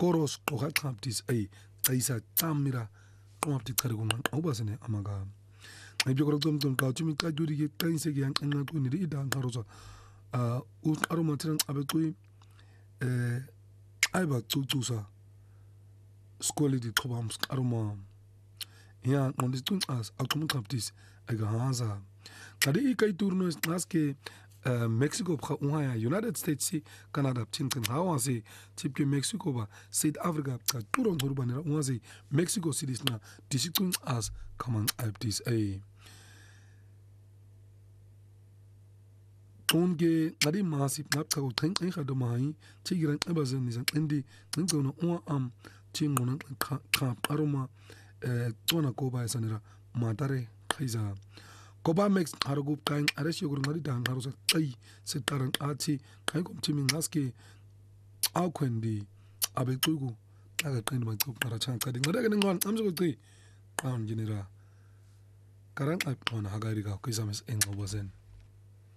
koros qoga xabtis ay ayisa tamira qomapti qarigun qawbasene amaga ayibyo koroktom ton qawchimi qajuri ke qainse ke yanqanqa quni ri idan qarosa aromatran abequi ayba tutusa skole di qobams aroma ya qondis tun as aqum xabtis aga haza qadi ikay turno naske Mexico bra unhaya United States si Canada tintin hawase tipke Mexico ba South Africa ka turon urbanera unhase Mexico cities na disitun as kaman alptis ay onge ngadi masip napka ko tren ay khado mai chigiran abazen nizan indi ngona unwa am chingona ka aroma tona ko ba sanira matare khaiza Koba Mex Haragup Kain Aresio Gurnari Dan Harosa Tai Setaran Ati Kain Timin Naski Alquendi Abetugu Taga Kind my group Parachan Kading Madagan I'm so good. Crown Genera Karan Ipon Hagariga Kisamis Engo was in.